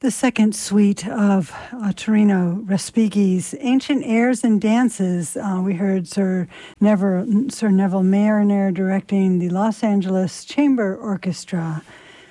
The second suite of Torino Respighi's Ancient Airs and Dances. We heard Sir Neville Mariner directing the Los Angeles Chamber Orchestra.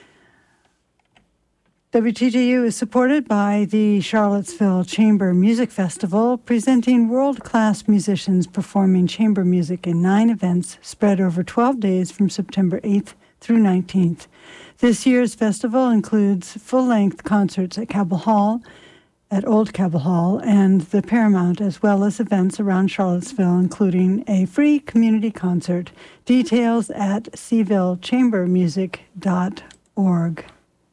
WTJU is supported by the Charlottesville Chamber Music Festival, presenting world-class musicians performing chamber music in 9 events spread over 12 days from September 8th through 19th. This year's festival includes full-length concerts at Cabell Hall, at Old Cabell Hall, and the Paramount, as well as events around Charlottesville, including a free community concert. Details at sevillechambermusic.org.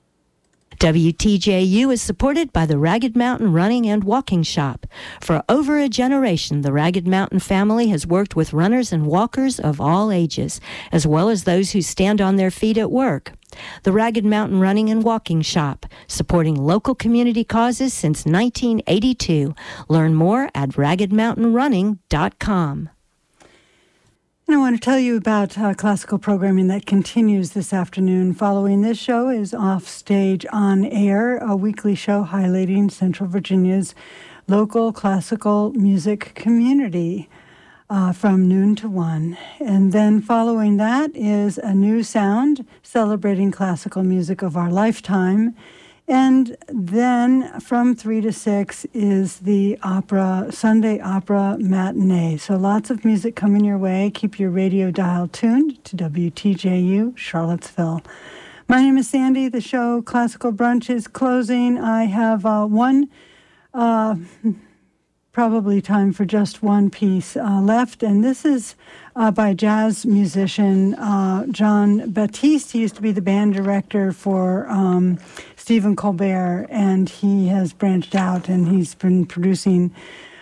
WTJU is supported by the Ragged Mountain Running and Walking Shop. For over a generation, the Ragged Mountain family has worked with runners and walkers of all ages, as well as those who stand on their feet at work. The Ragged Mountain Running and Walking Shop, supporting local community causes since 1982. Learn more at raggedmountainrunning.com. And I want to tell you about classical programming that continues this afternoon. Following this show is Offstage on Air, a weekly show highlighting Central Virginia's local classical music community from noon to 1. And then following that is A New Sound, celebrating classical music of our lifetime. And then from 3 to 6 is the Sunday opera matinee. So lots of music coming your way. Keep your radio dial tuned to WTJU Charlottesville. My name is Sandy. The show Classical Brunch is closing. I have probably time for just one piece left, and this is by jazz musician Jon Batiste. He used to be the band director for Stephen Colbert, and he has branched out, and he's been producing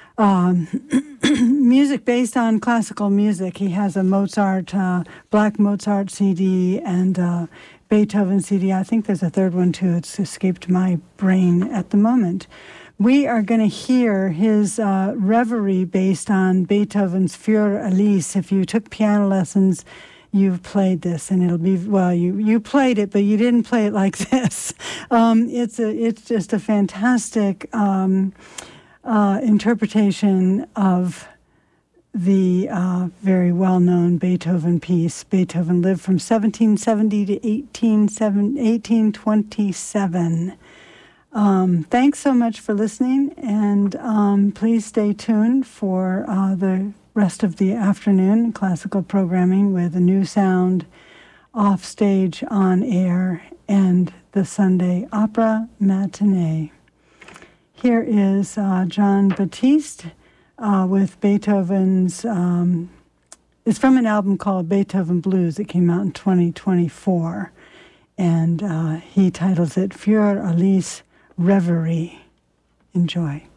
music based on classical music. He has a Mozart, Black Mozart CD, and Beethoven CD. I think there's a third one, too. It's escaped my brain at the moment. We are going to hear his reverie based on Beethoven's Für Elise. If you took piano lessons, you've played this, and it'll be, well, you played it, but you didn't play it like this. It's just a fantastic interpretation of the very well-known Beethoven piece. Beethoven lived from 1770 to 1827. Thanks so much for listening, and please stay tuned for the rest of the afternoon classical programming with A New Sound, Offstage on Air, and the Sunday Opera Matinee. Here is Jon Batiste with Beethoven's, it's from an album called Beethoven Blues. It came out in 2024, and he titles it Für Elise Reverie. Enjoy.